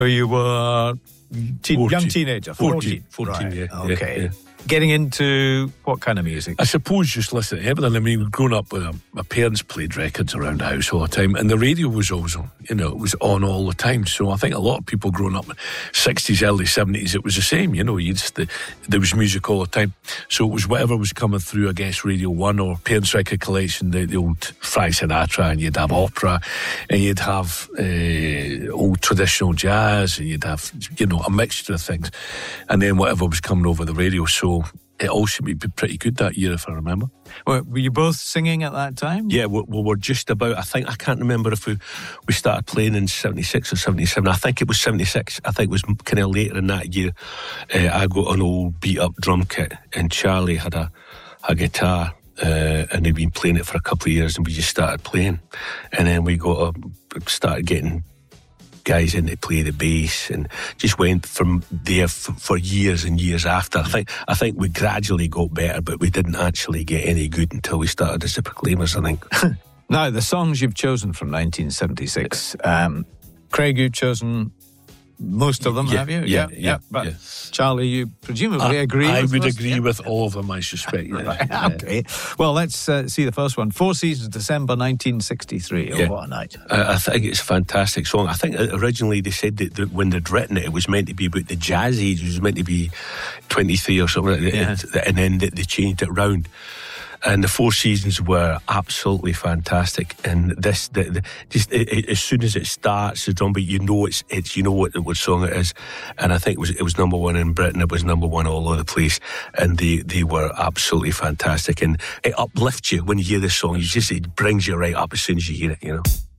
So you were young teenager, 14. 14, right. yeah. Okay. Yeah. Getting into what kind of music? I suppose just listening to everything. I mean, growing up with my parents played records around the house all the time, and the radio was always on, it was on all the time. So I think a lot of people growing up in 60s, early 70s, it was the same, there was music all the time. So it was whatever was coming through, I guess, Radio 1 or parents' record collection, the old Frank Sinatra, and you'd have opera, and you'd have old traditional jazz, and you'd have, a mixture of things. And then whatever was coming over the radio. So it all should be pretty good that year, if I remember. Were you both singing at that time? Yeah, we were just about, I can't remember if we started playing in 76 or 77. I think it was 76. I think it was kind of later in that year. I got an old beat-up drum kit, and Charlie had a guitar, and they'd been playing it for a couple of years, and we just started playing. And then we started getting guys in to play the bass, and just went from there for years and years after. I think we gradually got better, but we didn't actually get any good until we started as the Proclaimers, I think. Now, the songs you've chosen from 1976, Craig, you've chosen most of them, have you? Yeah. But Charlie, you presumably agree with I would us? agree with all of them, I suspect. Yeah. Right, okay. Well, let's see the first one. Four Seasons, December 1963. Oh, what a night. I think it's a fantastic song. I think originally they said that when they'd written it, it was meant to be about the jazz age. It was meant to be 23 or something like that. And then they changed it round. And the Four Seasons were absolutely fantastic. And this, just as soon as it starts, the drum beat, it's what song it is. And I think it was number one in Britain. It was number one all over the place. And they were absolutely fantastic. And it uplifts you when you hear this song. It brings you right up as soon as you hear it,